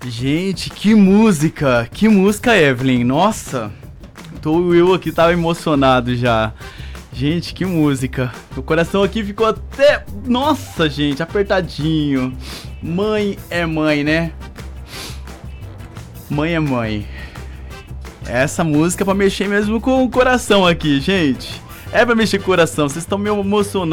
Gente, que música! Que música, Evelyn! Nossa! Eu aqui tava emocionado já. Gente, que música! Meu coração aqui ficou até... Nossa, gente, apertadinho. Mãe é mãe, né? Mãe é mãe. Essa música é pra mexer mesmo com o coração aqui, gente. É pra mexer com o coração, vocês estão me emocionando.